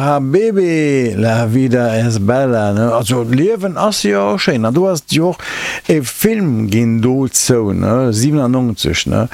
Habibi, la vida es bella, ne? Also Leben ist ja auch schön. Du hast ja auch einen Film gehen dazu, ne? 97, ne?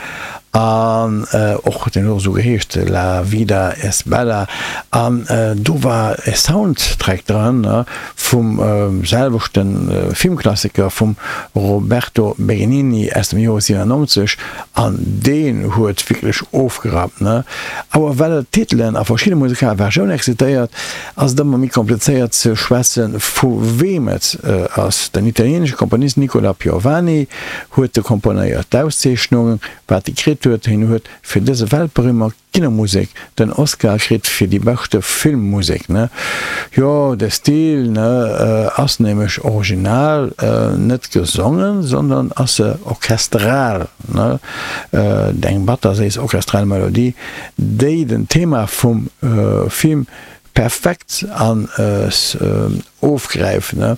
Och den so geheescht La vida es bella du war e Soundtrack dran vum selberchten Filmklassiker vum Roberto Benigni aus dem Jahr 97 an den huet wirklich aufgerat ne aber weil Titeln a verschiedene musikale Versionen existiert als da man mi kompliziert ze schwätzen vu wemet aus den italienischen Komponist Nicola Piovani huet de komponiert Auszeichnungen wat die hin huet fir dese Weltberrümmer Kindermusik den Oscar krit fir die beste Filmmusik ne ja der Stil ne assnehmech original net gesungen sondern asse orchestral ne denk Butter se orchestral Melodie déi den Thema vum Film perfekt an aufgreifen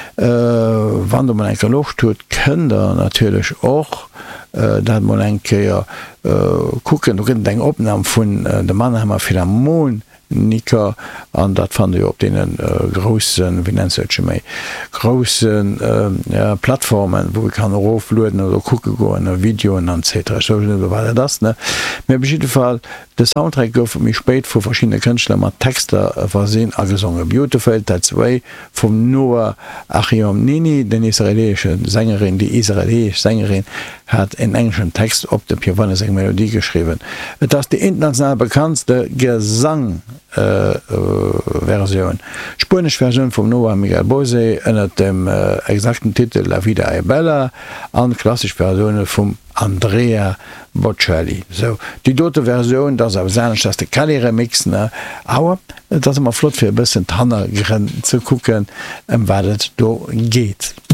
wann man ein Loch tut können da natürlich auch dat man enkeier gucken du eng opnam vun de Mannheimer Philharmoniker an dat fand op den großen wie méi großen Plattformen wo kann rofluden oder gucke go Videoen etc so war das ne mir beschiede Fall de Soundtrack gouf mich spät vu verschiedene Künstler mat Texter versehen a gesungen Beautiful Teil 2 vom Noah Achiom Nini den israelischen Sängerin die israelisch Sängerin hat en englischen Text op der Piovane Melodie geschrieben das die international bekanntste Gesang Version spanisch Version vom Noah Miguel Bose ënnert dem exakten Titel La vida è bella an klassisch Versionen vom Andrea Bocelli so die dote Version das auf seine de Kali remixen aber das immer flott für ein bisschen Tanner zu gucken werdet do geht